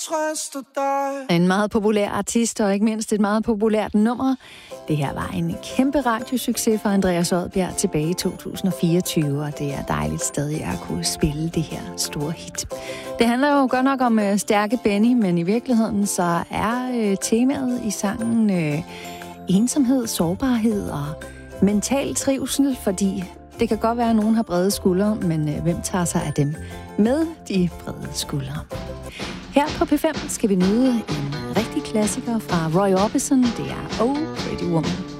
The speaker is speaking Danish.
En meget populær artist, og ikke mindst et meget populært nummer. Det her var en kæmpe radiosucces for Andreas Odbjerg tilbage i 2024, og det er dejligt stadig at kunne spille det her store hit. Det handler jo godt nok om stærke Benny, men i virkeligheden så er temaet i sangen ensomhed, sårbarhed og mental trivsel, fordi det kan godt være, at nogen har brede skuldre, men hvem tager sig af dem med de brede skuldre? Her på P5 skal vi nyde en rigtig klassiker fra Roy Orbison. Det er Oh Pretty Woman.